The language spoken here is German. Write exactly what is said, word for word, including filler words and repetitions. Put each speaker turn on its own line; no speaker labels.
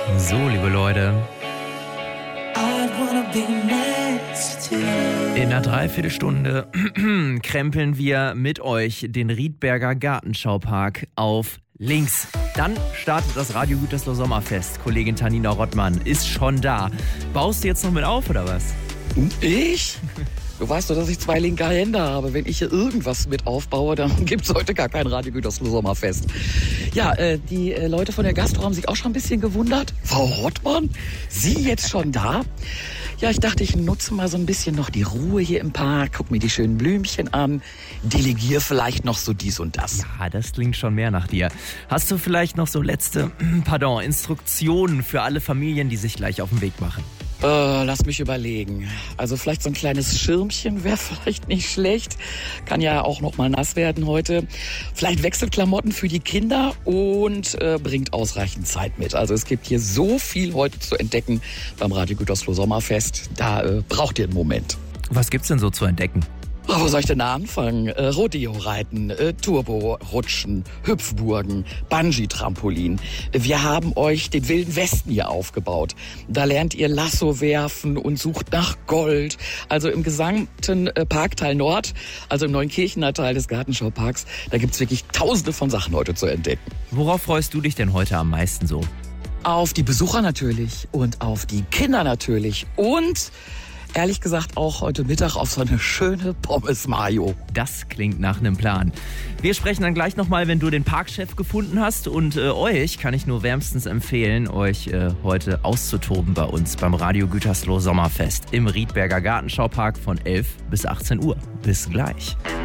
So, liebe Leute. In einer Dreiviertelstunde krempeln wir mit euch den Riedberger Gartenschaupark auf links. Dann startet das Radio Gütersloh Sommerfest. Kollegin Tanina Rottmann ist schon da. Baust du jetzt noch mit auf, oder was?
Und ich? Du weißt doch, dass ich zwei linke Hände habe. Wenn ich hier irgendwas mit aufbaue, dann gibt's heute gar kein Radio Gütersloh Sommerfest. Ja, äh, die äh, Leute von der Gastro haben sich auch schon ein bisschen gewundert. Frau Rottmann, Sie jetzt schon da? Ja, ich dachte, ich nutze mal so ein bisschen noch die Ruhe hier im Park, guck mir die schönen Blümchen an, delegiere vielleicht noch so dies und das.
Ja, das klingt schon mehr nach dir. Hast du vielleicht noch so letzte, pardon, Instruktionen für alle Familien, die sich gleich auf den Weg machen?
Äh, lass mich überlegen. Also vielleicht so ein kleines Schirmchen wäre vielleicht nicht schlecht. Kann ja auch noch mal nass werden heute. Vielleicht Wechselklamotten für die Kinder und äh, bringt ausreichend Zeit mit. Also es gibt hier so viel heute zu entdecken beim Radio Gütersloh Sommerfest. Da äh, braucht ihr einen Moment.
Was gibt's denn so zu entdecken?
Oh, wo soll ich denn da anfangen? Äh, Rodeo-Reiten, äh, Turbo-Rutschen, Hüpfburgen, Bungee-Trampolin. Wir haben euch den Wilden Westen hier aufgebaut. Da lernt ihr Lasso werfen und sucht nach Gold. Also im gesamten äh, Parkteil Nord, also im Neunkirchener Teil des Gartenschauparks, da gibt's wirklich tausende von Sachen heute zu entdecken.
Worauf freust du dich denn heute am meisten so?
Auf die Besucher natürlich und auf die Kinder natürlich und ehrlich gesagt auch heute Mittag auf so eine schöne Pommes Mayo.
Das klingt nach einem Plan. Wir sprechen dann gleich nochmal, wenn du den Parkchef gefunden hast. Und äh, euch kann ich nur wärmstens empfehlen, euch äh, heute auszutoben bei uns beim Radio Gütersloh Sommerfest im Riedberger Gartenschaupark von elf bis achtzehn Uhr. Bis gleich.